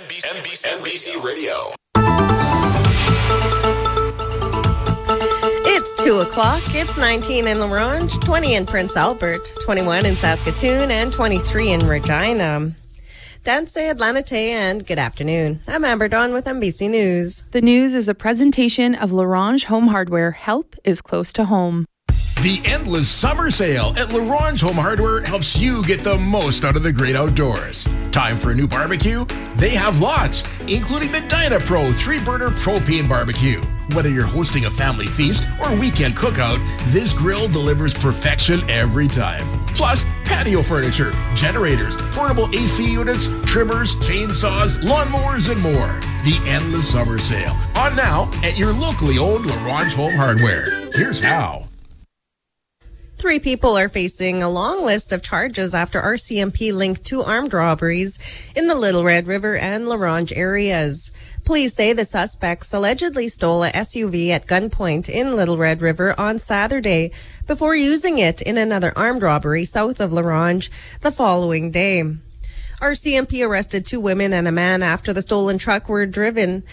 NBC Radio. It's 2 o'clock. It's 19 in La Ronge, 20 in Prince Albert, 21 in Saskatoon, and 23 in Regina. Danse Atlanite, and good afternoon. I'm Amber Dawn with NBC News. The news is a presentation of La Ronge Home Hardware. Help is close to home. The endless summer sale at La Ronge Home Hardware helps you get the most out of the great outdoors. Time for a new barbecue? They have lots, including the DynaPro 3-burner propane barbecue. Whether you're hosting a family feast or weekend cookout, this grill delivers perfection every time. Plus, patio furniture, generators, portable AC units, trimmers, chainsaws, lawnmowers, and more. The endless summer sale. On now at your locally owned La Ronge Home Hardware. Here's how. 3 people are facing a long list of charges after RCMP linked 2 armed robberies in the Little Red River and La Ronge areas. Police say the suspects allegedly stole a SUV at gunpoint in Little Red River on Saturday before using it in another armed robbery south of La Ronge the following day. RCMP arrested 2 women and a man after the stolen truck were fled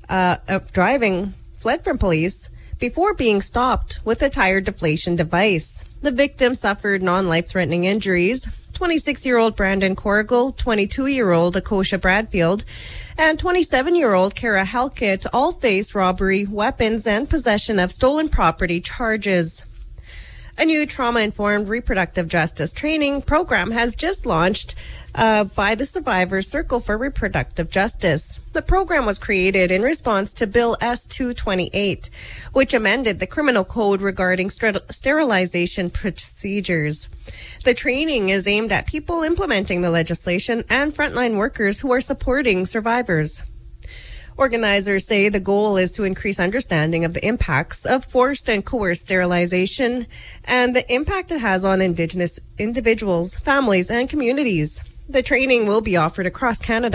from police before being stopped with a tire deflation device. The victim suffered non-life-threatening injuries. 26-year-old Brandon Corrigal, 22-year-old Akosha Bradfield, and 27-year-old Kara Halkett all face robbery, weapons, and possession of stolen property charges. A new trauma-informed reproductive justice training program has just launched by the Survivors Circle for Reproductive Justice. The program was created in response to Bill S-228, which amended the criminal code regarding sterilization procedures. The training is aimed at people implementing the legislation and frontline workers who are supporting survivors. Organizers say the goal is to increase understanding of the impacts of forced and coerced sterilization and the impact it has on Indigenous individuals, families, and communities. The training will be offered across Canada.